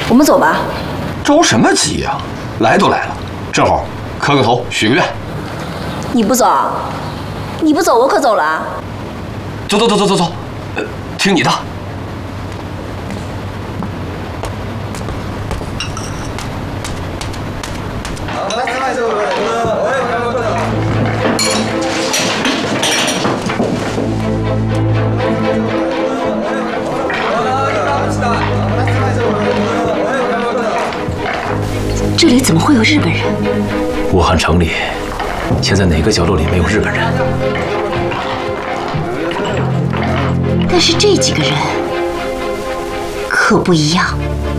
我们走吧。 着什么急呀？来都来了，正好磕个头许个愿。 你不走，你不走，我可走了啊！ 走，听你的。 这里怎么会有日本人？ 武汉城里，现在哪个角落里没有日本人？ 但是这几个人可不一样。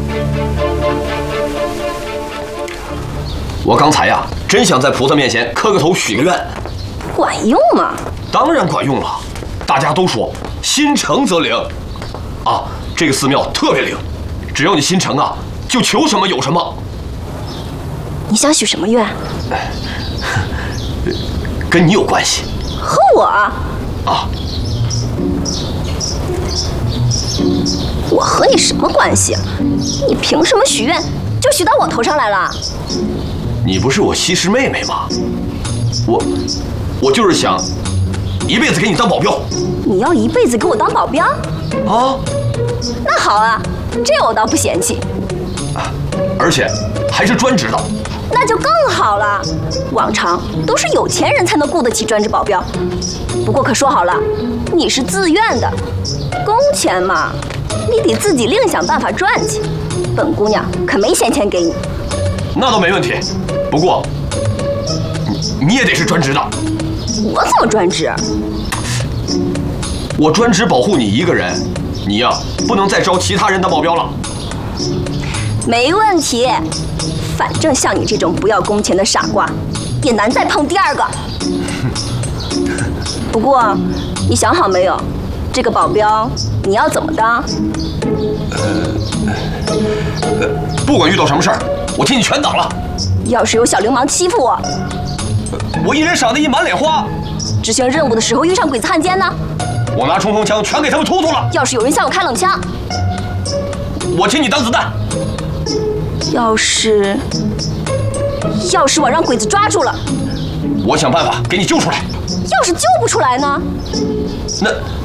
我刚才呀，真想在菩萨面前磕个头许个愿。 管用吗？ 当然管用了，大家都说心诚则灵。啊，这个寺庙特别灵，只要你心诚啊，就求什么有什么。 你想许什么愿？ 跟你有关系。 和我？啊，我和你什么关系？你凭什么许愿就许到我头上来了？ 你不是我西施妹妹吗？我就是想一辈子给你当保镖。 你要一辈子给我当保镖？ 啊？ 那好啊，这我倒不嫌弃。 而且还是专职的。 那就更好了。往常都是有钱人才能雇得起专职保镖，不过可说好了，你是自愿的，工钱嘛，你得自己另想办法赚去。本姑娘可没闲钱给你。 那倒没问题，不过你也得是专职的。 我怎么专职？ 我专职保护你一个人，你呀不能再招其他人当保镖了。 没问题。反正像你这种不要工钱的傻瓜，也难再碰第二个。不过，你想好没有？这个保镖你要怎么当？ 不管遇到什么事儿，我替你全挡了。 要是有小流氓欺负我， 我一人赏得一满脸花。 执行任务的时候遇上鬼子汉奸呢？ 我拿冲锋枪全给他们突突了。 要是有人向我开冷枪， 我替你挡子弹。 要是我让鬼子抓住了， 我想办法给你救出来。 要是救不出来呢？ 那